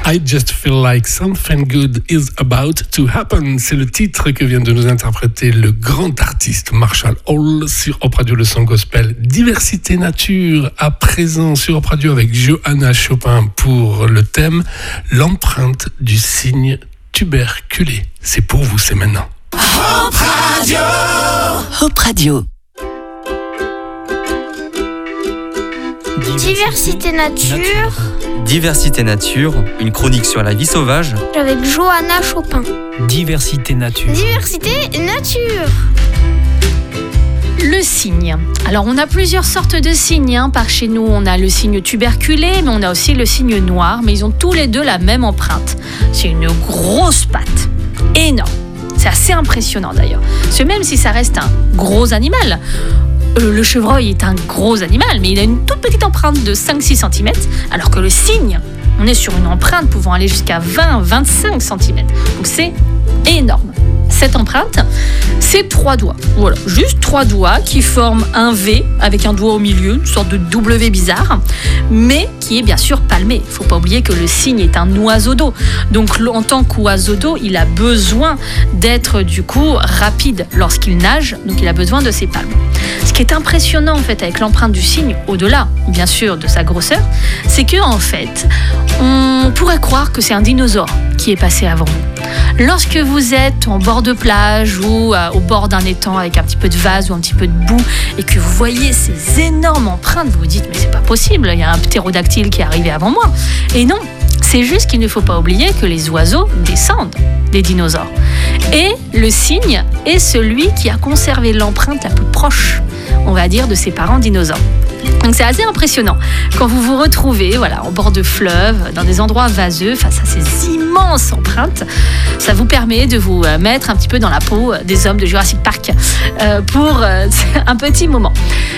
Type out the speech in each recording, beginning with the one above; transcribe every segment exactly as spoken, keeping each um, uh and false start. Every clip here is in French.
I just feel like something good is about to happen. C'est le titre que vient de nous interpréter le grand artiste Marshall Hall sur Hop Radio, le son gospel. Diversité nature à présent sur Hop Radio avec Johanna Chopin pour le thème l'empreinte du cygne tuberculé. C'est pour vous, c'est maintenant. Hop Radio. Hop Radio. Diversité nature. Diversité nature, une chronique sur la vie sauvage. Avec Johanna Chopin. Diversité nature. Diversité nature. Le cygne. Alors on a plusieurs sortes de cygnes. Hein. Par chez nous, on a le cygne tuberculé, mais on a aussi le cygne noir. Mais ils ont tous les deux la même empreinte. C'est une grosse patte, énorme. C'est assez impressionnant d'ailleurs. Parce que même si ça reste un gros animal, euh, le chevreuil est un gros animal, mais il a une toute petite empreinte de cinq à six centimètres, alors que le cygne, on est sur une empreinte pouvant aller jusqu'à vingt à vingt-cinq centimètres. Donc c'est énorme. Cette empreinte, c'est trois doigts. Voilà, juste trois doigts qui forment un V avec un doigt au milieu, une sorte de W bizarre, mais qui est bien sûr palmé. Il ne faut pas oublier que le cygne est un oiseau d'eau. Donc en tant qu'oiseau d'eau, il a besoin d'être du coup rapide lorsqu'il nage, donc il a besoin de ses palmes. Ce qui est impressionnant en fait avec l'empreinte du cygne, au-delà bien sûr de sa grosseur, c'est que en fait, on pourrait croire que c'est un dinosaure qui est passé avant vous. Lorsque vous êtes en bord de plage ou euh, au bord d'un étang avec un petit peu de vase ou un petit peu de boue et que vous voyez ces énormes empreintes, vous vous dites mais c'est pas possible, il y a un ptérodactyle qui est arrivé avant moi. Et non, c'est juste qu'il ne faut pas oublier que les oiseaux descendent des dinosaures. Et le cygne est celui qui a conservé l'empreinte la plus proche, on va dire, de ses parents dinosaures. Donc c'est assez impressionnant quand vous vous retrouvez voilà, en bord de fleuve, dans des endroits vaseux, face à ces immenses empreintes. Ça vous permet de vous mettre un petit peu dans la peau des hommes de Jurassic Park euh, pour euh, un petit moment.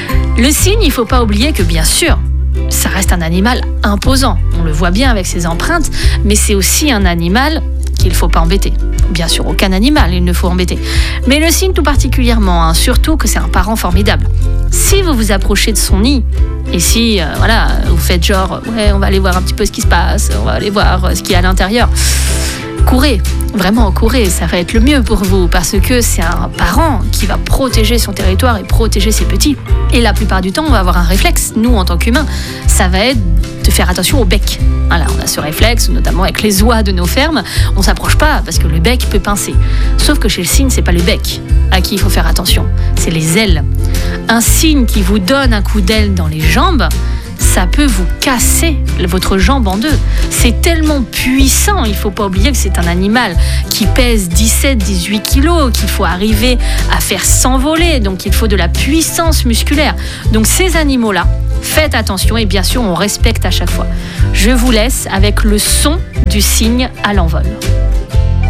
Le cygne, il ne faut pas oublier que bien sûr, ça reste un animal imposant. On le voit bien avec ses empreintes, mais c'est aussi un animal qu'il ne faut pas embêter. Bien sûr, aucun animal, il ne faut embêter. Mais le cygne tout particulièrement, hein, surtout que c'est un parent formidable. Si vous vous approchez de son nid, et si euh, voilà, vous faites genre, ouais, on va aller voir un petit peu ce qui se passe, on va aller voir euh, ce qu'il y a à l'intérieur, courez, vraiment courez, ça va être le mieux pour vous, parce que c'est un parent qui va protéger son territoire et protéger ses petits. Et la plupart du temps, on va avoir un réflexe, nous en tant qu'humains, ça va être de faire attention au bec. Voilà, on a ce réflexe, notamment avec les oies de nos fermes, on s'approche pas parce que le bec peut pincer. Sauf que chez le cygne, c'est pas le bec à qui il faut faire attention, c'est les ailes. Un cygne qui vous donne un coup d'aile dans les jambes, ça peut vous casser votre jambe en deux. C'est tellement puissant, il ne faut pas oublier que c'est un animal qui pèse dix-sept à dix-huit kilos, qu'il faut arriver à faire s'envoler, donc il faut de la puissance musculaire. Donc ces animaux-là, faites attention et bien sûr on respecte à chaque fois. Je vous laisse avec le son du cygne à l'envol.